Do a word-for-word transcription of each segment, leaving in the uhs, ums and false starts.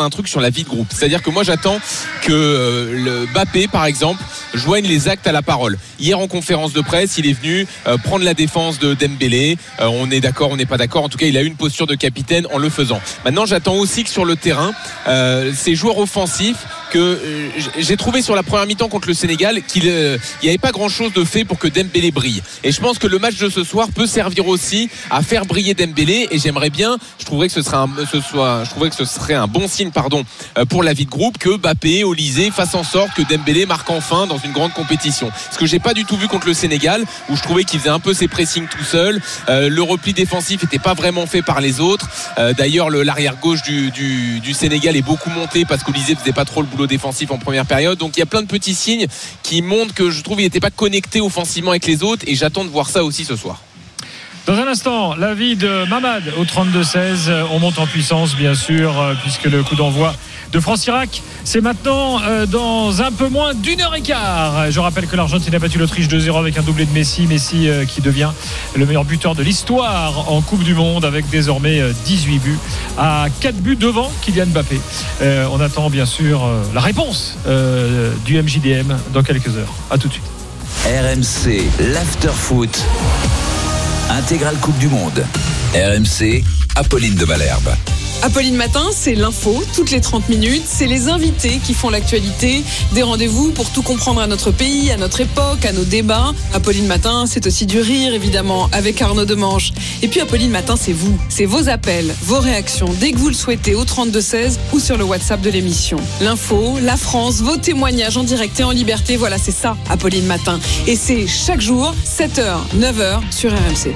un truc sur la vie de groupe. C'est-à-dire que moi j'attends que euh, le Mbappé par exemple joigne les actes à la parole. Hier en conférence de presse, il est venu euh, prendre la défense de Dembélé. Euh, on est d'accord, on n'est pas d'accord. En tout cas, il a eu une posture de capitaine en le faisant. Maintenant, j'attends aussi que sur le terrain, euh, ces joueurs offensifs que euh, j'ai trouvé sur la première mi-temps contre le Sénégal qu'il n'y euh, avait pas grand-chose de fait pour que Dembélé brille. Et je pense que le match de ce soir peut servir aussi à faire briller Dembélé. Et j'aimerais bien, je trouverais que ce serait un, ce soit, je trouverais que ce serait un bon signe, pardon, euh, pour la vie de groupe que Mbappé, Olysée fassent en sorte que Dembélé marque enfin dans une grande compétition. Ce que j'ai pas du tout vu contre le Sénégal, où je trouvais qu'il faisait un peu ses pressings tout seul. Euh, le repli défensif n'était pas vraiment fait par les autres. Euh, d'ailleurs, le, l'arrière gauche du, du, du Sénégal est beaucoup monté parce qu'Olysée faisait pas trop le boulot défensif en première période. Donc il y a plein de petits signes qui montrent que je trouve qu'il n'était pas connecté offensivement avec les autres, et j'attends de voir ça aussi ce soir. Dans un instant, l'avis de Mamad au trente-deux seize. On monte en puissance, bien sûr, puisque le coup d'envoi de France-Irak, c'est maintenant euh, dans un peu moins d'une heure et quart. Je rappelle que l'Argentine a battu l'Autriche deux zéro avec un doublé de Messi. Messi euh, qui devient le meilleur buteur de l'histoire en Coupe du Monde, avec désormais euh, dix-huit buts, à quatre buts devant Kylian Mbappé. Euh, on attend bien sûr euh, la réponse euh, du M J D M dans quelques heures. A tout de suite. R M C, l'after-foot, intégrale Coupe du Monde. R M C, Apolline de Malherbe. Apolline Matin, c'est l'info, toutes les trente minutes. C'est les invités qui font l'actualité. Des rendez-vous pour tout comprendre à notre pays, à notre époque, à nos débats. Apolline Matin, c'est aussi du rire, évidemment, avec Arnaud Demange. Et puis Apolline Matin, c'est vous. C'est vos appels, vos réactions, dès que vous le souhaitez, au trente-deux seize ou sur le WhatsApp de l'émission. L'info, la France, vos témoignages en direct et en liberté. Voilà, c'est ça, Apolline Matin. Et c'est chaque jour, sept heures, neuf heures, sur R M C.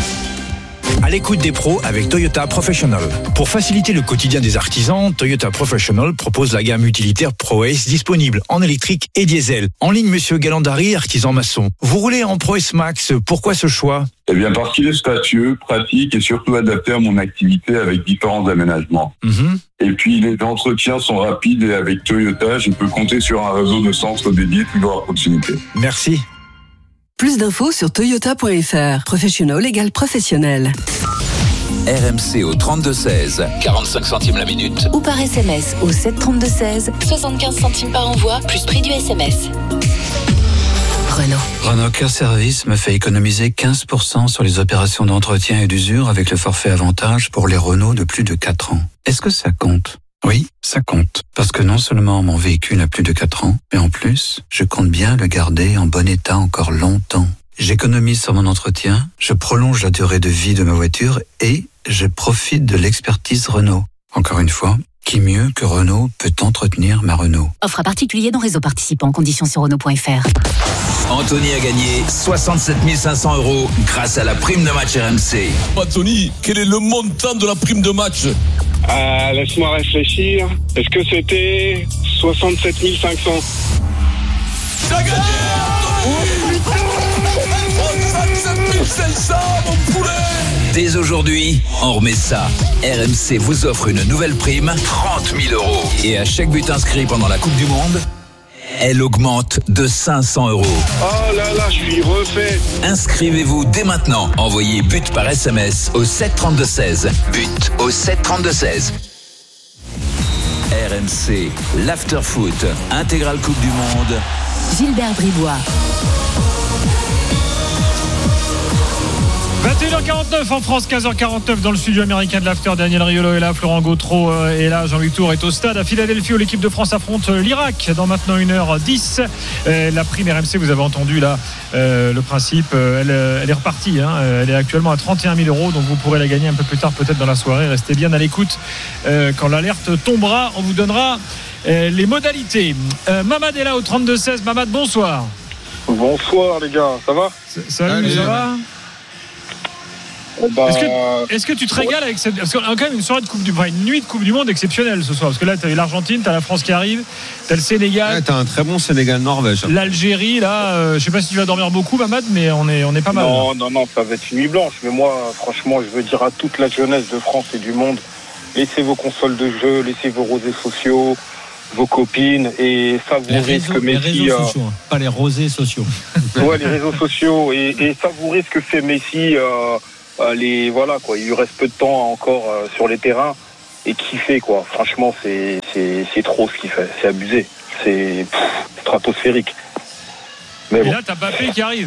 À l'écoute des pros avec Toyota Professional. Pour faciliter le quotidien des artisans, Toyota Professional propose la gamme utilitaire ProAce disponible en électrique et diesel. En ligne, monsieur Galandari, artisan maçon. Vous roulez en ProAce Max, pourquoi ce choix ? Eh bien, parce qu'il est spacieux, pratique et surtout adapté à mon activité avec différents aménagements. Mmh. Et puis, les entretiens sont rapides et avec Toyota, je peux compter sur un réseau de centres dédiés toujours à proximité. Merci. Plus d'infos sur toyota point f r. Professional égale professionnel. R M C au trente-deux seize, quarante-cinq centimes la minute. Ou par S M S au sept trente-deux seize, soixante-quinze centimes par envoi, plus prix du S M S. Renault. Renault Care Service me fait économiser quinze pour cent sur les opérations d'entretien et d'usure avec le forfait avantage pour les Renault de plus de quatre ans. Est-ce que ça compte ? Oui, ça compte. Parce que non seulement mon véhicule a plus de quatre ans, mais en plus, je compte bien le garder en bon état encore longtemps. J'économise sur mon entretien, je prolonge la durée de vie de ma voiture et je profite de l'expertise Renault. Encore une fois, qui mieux que Renault peut entretenir ma Renault ? Offre à particulier dans réseau participant, conditions sur Renault point f r. Anthony a gagné soixante-sept mille cinq cents euros grâce à la prime de match R M C. Anthony, quel est le montant de la prime de match ? Euh, laisse-moi réfléchir. Est-ce que c'était soixante-sept mille cinq cents ? T'as gagné, Anthony ! soixante-sept mille cinq cents, mon poulet ! Dès aujourd'hui, on remet ça. R M C vous offre une nouvelle prime, trente mille euros. Et à chaque but inscrit pendant la Coupe du Monde, elle augmente de cinq cents euros. Oh là là, je suis refait. Inscrivez-vous dès maintenant. Envoyez but par S M S au sept trente-deux seize. But au sept trente-deux seize. R M C, l'after-foot, intégrale Coupe du Monde. Gilbert Bribois. vingt et une heures quarante-neuf en France, quinze heures quarante-neuf dans le studio américain de l'After. Daniel Riolo est là, Florent Gautreau est là, Jean-Luc Tour est au stade à Philadelphie où l'équipe de France affronte l'Irak dans maintenant une heure dix. La prime R M C, vous avez entendu là euh, le principe, elle, elle est repartie, hein. Elle est actuellement à trente et un mille euros, donc vous pourrez la gagner un peu plus tard peut-être dans la soirée. Restez bien à l'écoute, euh, quand l'alerte tombera, on vous donnera euh, les modalités. euh, Mamad est là au trente-deux seize. Mamad, bonsoir. Bonsoir les gars, ça va ? Salut, Allez, ça va ? Bah... Est-ce, que, est-ce que tu te régales avec cette... Parce qu'on a quand même une soirée de coupe du... enfin, une nuit de Coupe du Monde exceptionnelle ce soir. Parce que là, tu as l'Argentine, tu as la France qui arrive, tu as le Sénégal. Ouais, tu as un très bon Sénégal-Norvège. L'Algérie, là, euh, je sais pas si tu vas dormir beaucoup, Mamad, mais on est, on est pas mal. Non, là. non, non, ça va être une nuit blanche. Mais moi, franchement, je veux dire à toute la jeunesse de France et du monde, laissez vos consoles de jeu, laissez vos rosés sociaux, vos copines et savourez ce que Messi... Les réseaux sociaux, hein, pas les rosés sociaux. Ouais, les réseaux sociaux. Et, et savourez ce que fait Messi... Euh, Les, voilà quoi, il lui reste peu de temps encore euh, sur les terrains et kiffer, quoi. Franchement, c'est, c'est, c'est trop ce qu'il fait. C'est abusé. C'est pff, stratosphérique. Mais et bon. Là, t'as Mbappé qui arrive.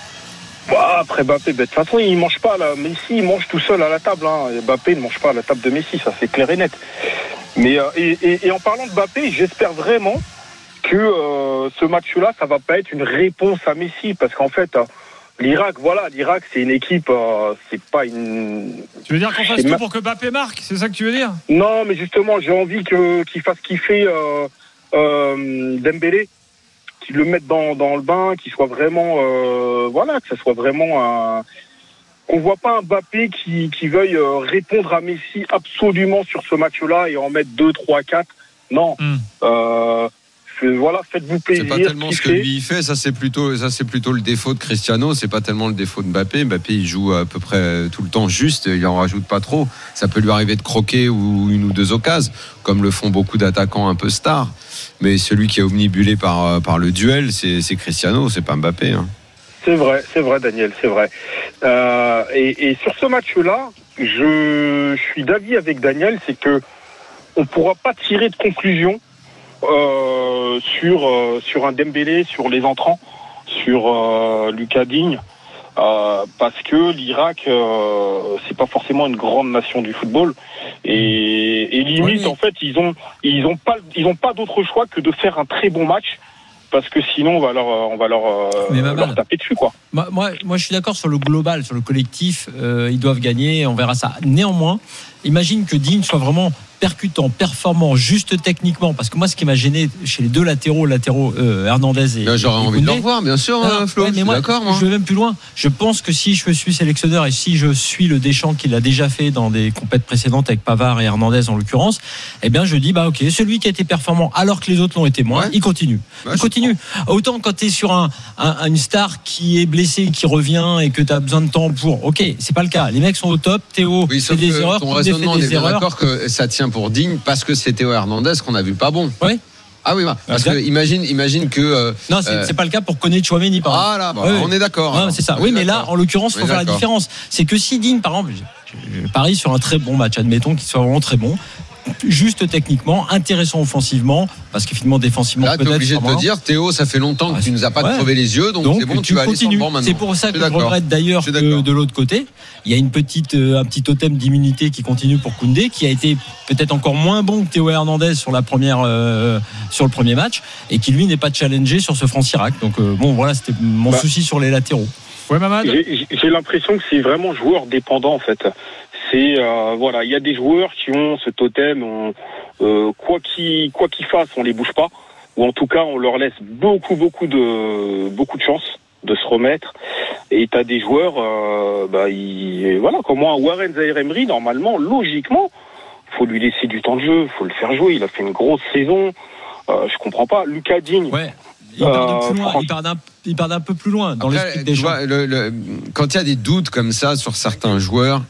Bah, après Mbappé, bah, de toute façon, il mange pas là. Messi, il mange tout seul à la table. Hein. Mbappé ne mange pas à la table de Messi, ça c'est clair et net. Mais euh, et, et, et en parlant de Mbappé, j'espère vraiment que euh, ce match-là, ça va pas être une réponse à Messi, parce qu'en fait, euh, l'Irak, voilà, l'Irak, c'est une équipe, euh, c'est pas une. Tu veux dire qu'on fasse tout ma... pour que Mbappé marque, c'est ça que tu veux dire? Non, mais justement, j'ai envie que qu'il fasse kiffer euh, euh, Dembélé. Qu'ils le mettent dans, dans le bain, qu'il soit vraiment, euh, voilà, que ça soit vraiment un, qu'on voit pas un Mbappé qui, qui veuille euh, répondre à Messi absolument sur ce match-là et en mettre deux, trois, quatre. Non. Mm. Euh, voilà, faites-vous plaisir. C'est pas tellement ce que lui il fait, ça c'est plutôt, ça c'est plutôt le défaut de Cristiano, c'est pas tellement le défaut de Mbappé. Mbappé il joue à peu près tout le temps juste, il en rajoute pas trop. Ça peut lui arriver de croquer ou une ou deux occasions, comme le font beaucoup d'attaquants un peu stars. Mais celui qui est omnibulé par, par le duel, c'est, c'est Cristiano, c'est pas Mbappé. Hein. C'est vrai, c'est vrai, Daniel, c'est vrai. Euh, et, et sur ce match-là, je, je suis d'avis avec Daniel, c'est que on pourra pas tirer de conclusion euh, sur euh, sur un Dembélé, sur les entrants, sur euh, Lucas Digne, euh, parce que l'Irak, euh, c'est pas forcément une grande nation du football. Et, et limite, oui. En fait, ils ont, ils ont pas, ils ont pas d'autre choix que de faire un très bon match, parce que sinon, on va leur, on va leur, euh, leur taper dessus, quoi. Moi, moi, moi, je suis d'accord sur le global, sur le collectif. Euh, ils doivent gagner, on verra ça. Néanmoins, imagine que Digne soit vraiment percutant, performant, juste techniquement, parce que moi ce qui m'a gêné chez les deux latéraux, latéraux euh, Hernandez et ben, j'aurais et envie Koundé, de le revoir, bien sûr, euh, Flo, ouais, mais moi, d'accord, moi. Je vais même plus loin. Je pense que si je suis sélectionneur et si je suis le Deschamps qu'il a déjà fait dans des compètes précédentes avec Pavard et Hernandez en l'occurrence, eh bien je dis bah ok, celui qui a été performant alors que les autres l'ont été moins, ouais. il continue. Ouais, il continue. Autant quand tu es sur un, un, une star qui est blessée, qui revient et que tu as besoin de temps pour. Ok, c'est pas le cas. Les mecs sont au top. Théo oui, fait des erreurs. Ton raisonnement, on est bien d'accord que ça tient pour Digne parce que c'est Théo Hernandez qu'on a vu pas bon. Oui. Ah oui, parce que imagine, imagine que. Euh, non, c'est, euh, c'est pas le cas pour Koné, Tchouaméni, par exemple. Ah là, bah, ouais, on est d'accord. Non, c'est ça. Oui, mais là, en l'occurrence, il faut faire la différence. C'est que si Digne, par exemple, je parie sur un très bon match, admettons qu'il soit vraiment très bon. Juste techniquement, intéressant offensivement, parce que finalement défensivement là, peut-être. Là, t'es obligé de te dire, Théo, ça fait longtemps que tu nous as pas ouais. crevé les yeux, donc, donc c'est bon, tu, tu vas continues. aller sur le banc maintenant. C'est pour ça que je, je regrette d'ailleurs que de l'autre côté, il y a une petite, euh, un petit totem d'immunité qui continue pour Koundé, qui a été peut-être encore moins bon que Théo Hernandez sur la première, euh, sur le premier match, et qui lui n'est pas challengé sur ce France-Irak. Donc euh, bon, voilà, c'était mon bah. souci sur les latéraux. Ouais, Mamad. J'ai, j'ai l'impression que c'est vraiment joueur dépendant en fait. C'est euh, voilà, il y a des joueurs qui ont ce totem, on, euh, quoi qu'ils quoi qu'ils fassent, on les bouge pas, ou en tout cas on leur laisse beaucoup beaucoup de beaucoup de chance de se remettre. Et t'as des joueurs, euh, bah ils, voilà, comme moi, Warren Zaïre-Emery, normalement, logiquement, faut lui laisser du temps de jeu, faut le faire jouer. Il a fait une grosse saison. Euh, je comprends pas. Lucas Digne. Ouais. Il part, euh, plus loin, il, part d'un, il part d'un peu plus loin dans Après, l'esprit des gens. Vois, le, le, quand il y a des doutes comme ça sur certains joueurs,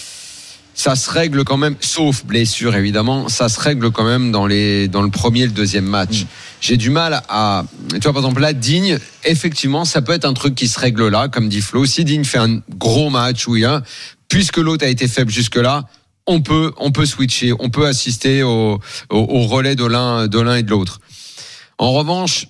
ça se règle quand même, sauf blessure évidemment, ça se règle quand même dans, les, dans le premier et le deuxième match. Mmh. J'ai du mal à... Tu vois, par exemple, là, Digne, effectivement, ça peut être un truc qui se règle là, comme dit Flo. Si Digne fait un gros match, oui, hein, puisque l'autre a été faible jusque-là, on peut, on peut switcher, on peut assister au, au, au relais de l'un, de l'un et de l'autre. En revanche,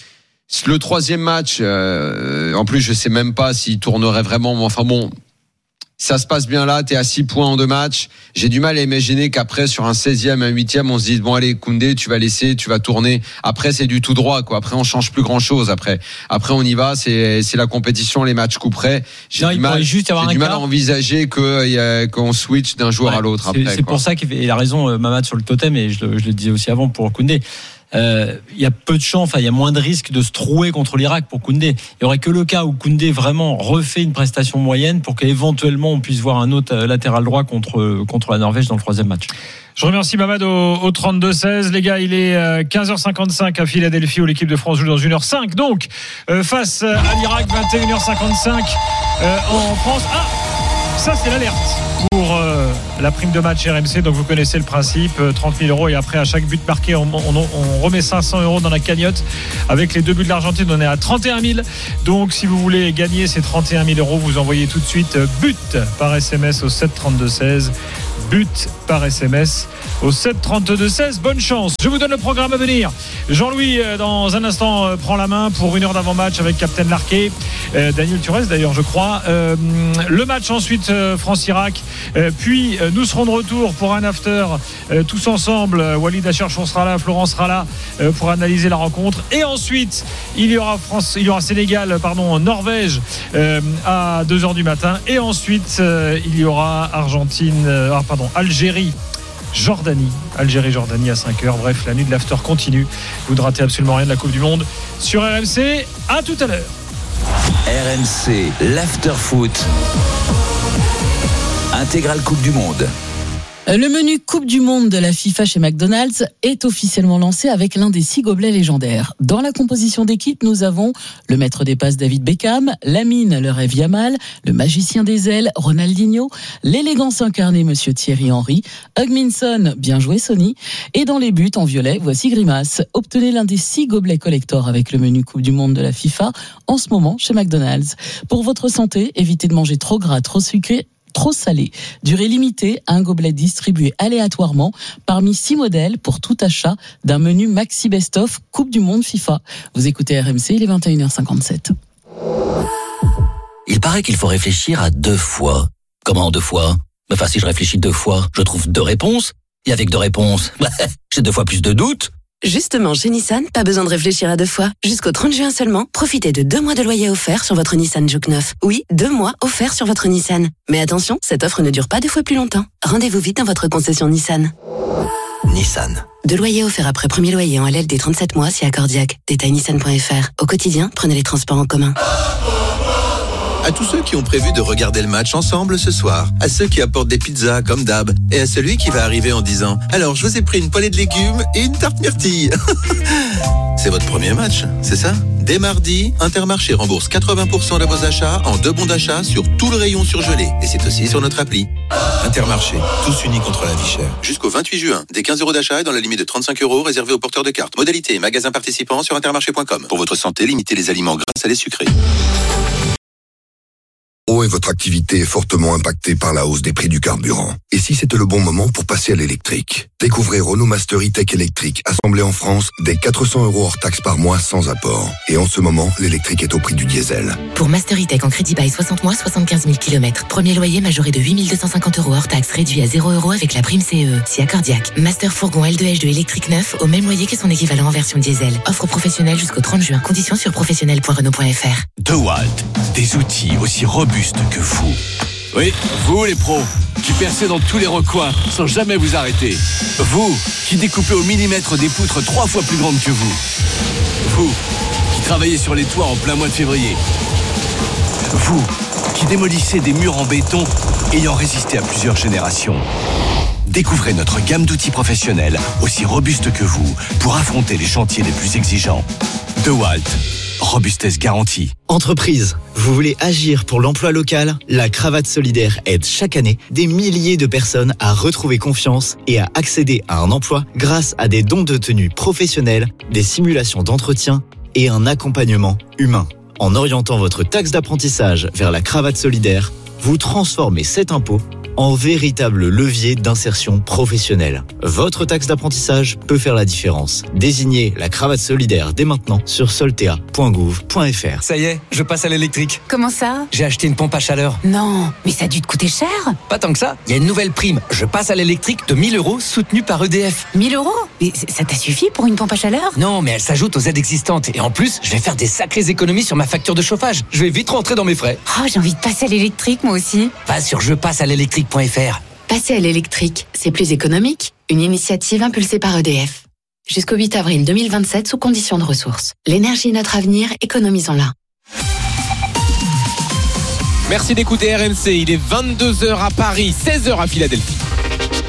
le troisième match, euh, en plus, je sais même pas s'il tournerait vraiment. Enfin bon, ça se passe bien là. T'es à six points en deux matchs. J'ai du mal à imaginer qu'après, sur un seizième, un huitième, on se dise bon allez, Koundé, tu vas laisser, tu vas tourner. Après, c'est du tout droit, quoi. Après, on change plus grand chose. Après, après, on y va. C'est, c'est la compétition, les matchs coup près. J'ai non, du mal, juste j'ai du mal à envisager que y a, qu'on switch d'un joueur ouais, à l'autre. C'est, après, c'est pour ça qu'il a raison, Mamad, sur le totem, et je le, je le disais aussi avant pour Koundé. Il euh, y a peu de chance, enfin il y a moins de risques de se trouer contre l'Irak pour Koundé. Il y aurait que le cas où Koundé vraiment refait une prestation moyenne pour qu'éventuellement on puisse voir un autre latéral droit contre contre la Norvège dans le troisième match. Je remercie Mamad au, au trente-deux seize. Les gars, il est quinze heures cinquante-cinq à Philadelphie où l'équipe de France joue dans une heure cinq. Donc euh, face à l'Irak, vingt et une heures cinquante-cinq euh, en France. Ah, ça c'est l'alerte pour euh, la prime de match R M C. Donc vous connaissez le principe, euh, trente mille euros, et après à chaque but marqué on, on, on remet cinq cents euros dans la cagnotte. Avec les deux buts de l'Argentine, on est à trente et un mille. Donc si vous voulez gagner ces trente et un mille euros, vous envoyez tout de suite euh, but par S M S au sept trente-deux seize. but par S M S au sept trente-deux seize. Bonne chance. Je vous donne le programme à venir. Jean-Louis, dans un instant, prend la main pour une heure d'avant-match avec Captain Larquet. Euh, Daniel Turès, d'ailleurs, je crois. Euh, le match ensuite, euh, France-Irak. Euh, puis, euh, nous serons de retour pour un after euh, tous ensemble. Walid Acharchour sera là, Florence sera là euh, pour analyser la rencontre. Et ensuite, il y aura France, il y aura Sénégal, pardon, Norvège euh, à deux heures du matin. Et ensuite, euh, il y aura Argentine, euh, ah, pardon, Algérie. Jordanie, Algérie-Jordanie à cinq heures. Bref, la nuit de l'after continue. Vous ne ratez absolument rien de la Coupe du Monde sur R M C. À tout à l'heure. R M C, l'after foot. Intégrale Coupe du Monde. Le menu Coupe du Monde de la FIFA chez McDonald's est officiellement lancé avec l'un des six gobelets légendaires. Dans la composition d'équipe, nous avons le maître des passes David Beckham, Lamine le rêve Yamal, le magicien des ailes Ronaldinho, l'élégance incarnée Monsieur Thierry Henry, Hugminson, bien joué Sonny, et dans les buts en violet, voici Grimace. Obtenez l'un des six gobelets collector avec le menu Coupe du Monde de la FIFA en ce moment chez McDonald's. Pour votre santé, évitez de manger trop gras, trop sucré, trop salé. Durée limitée, un gobelet distribué aléatoirement parmi six modèles pour tout achat d'un menu Maxi Best of Coupe du Monde FIFA. Vous écoutez R M C, il est vingt et une heures cinquante-sept. Il paraît qu'il faut réfléchir à deux fois. Comment deux fois ? Enfin, si je réfléchis deux fois, je trouve deux réponses. Et avec deux réponses, j'ai deux fois plus de doutes. Justement, chez Nissan, pas besoin de réfléchir à deux fois. Jusqu'au trente juin seulement, profitez de deux mois de loyer offert sur votre Nissan Juke neuf. Oui, deux mois offerts sur votre Nissan. Mais attention, cette offre ne dure pas deux fois plus longtemps. Rendez-vous vite dans votre concession Nissan. Nissan. Deux loyers offerts après premier loyer en L L D trente-sept mois si accordiaque. Détail nissan point f r. Au quotidien, prenez les transports en commun. À tous ceux qui ont prévu de regarder le match ensemble ce soir, à ceux qui apportent des pizzas comme d'hab, et à celui qui va arriver en disant « Alors, je vous ai pris une poêlée de légumes et une tarte myrtille ». C'est votre premier match, c'est ça ? Dès mardi, Intermarché rembourse quatre-vingts pour cent de vos achats en deux bons d'achat sur tout le rayon surgelé. Et c'est aussi sur notre appli. Intermarché, tous unis contre la vie chère. Jusqu'au vingt-huit juin, des quinze euros d'achat et dans la limite de trente-cinq euros réservés aux porteurs de cartes. Modalité et magasins participants sur intermarché point com. Pour votre santé, limitez les aliments gras, salés, sucrés. Oh, et votre activité est fortement impactée par la hausse des prix du carburant. Et si c'était le bon moment pour passer à l'électrique ? Découvrez Renault Master E-Tech électrique, assemblé en France, dès quatre cents euros hors taxe par mois sans apport. Et en ce moment, l'électrique est au prix du diesel. Pour Master E-Tech en crédit bail soixante mois, soixante-quinze mille kilomètres. Premier loyer majoré de huit mille deux cent cinquante euros hors taxe, réduit à zéro euros avec la prime C E E. Si accordiaque. Master fourgon L deux H deux électrique neuf au même loyer que son équivalent en version diesel. Offre professionnelle jusqu'au trente juin. Conditions sur professionnel point renault point f r. DeWalt, des outils aussi robustes que vous. Oui, vous les pros, qui percez dans tous les recoins sans jamais vous arrêter. Vous, qui découpez au millimètre des poutres trois fois plus grandes que vous. Vous, qui travaillez sur les toits en plein mois de février. Vous, qui démolissez des murs en béton ayant résisté à plusieurs générations. Découvrez notre gamme d'outils professionnels aussi robustes que vous pour affronter les chantiers les plus exigeants. DeWalt. Robustesse garantie. Entreprise, vous voulez agir pour l'emploi local ? La Cravate Solidaire aide chaque année des milliers de personnes à retrouver confiance et à accéder à un emploi grâce à des dons de tenue professionnels, des simulations d'entretien et un accompagnement humain. En orientant votre taxe d'apprentissage vers la Cravate Solidaire, vous transformez cet impôt en véritable levier d'insertion professionnelle. Votre taxe d'apprentissage peut faire la différence. Désignez la Cravate Solidaire dès maintenant sur soltea point gouv point f r. Ça y est, je passe à l'électrique. Comment ça ? J'ai acheté une pompe à chaleur. Non, mais ça a dû te coûter cher. Pas tant que ça, il y a une nouvelle prime. Je passe à l'électrique de mille euros soutenue par E D F. mille euros ? Mais ça t'a suffi pour une pompe à chaleur ? Non, mais elle s'ajoute aux aides existantes. Et en plus, je vais faire des sacrées économies sur ma facture de chauffage. Je vais vite rentrer dans mes frais. Oh, j'ai envie de passer à l'électrique moi aussi. Va sur je passe à l'électrique point f r. Passer à l'électrique, c'est plus économique. Une initiative impulsée par E D F. Jusqu'au huit avril deux mille vingt-sept sous conditions de ressources. L'énergie est notre avenir, économisons-la. Merci d'écouter R M C, il est vingt-deux heures à Paris, seize heures à Philadelphie.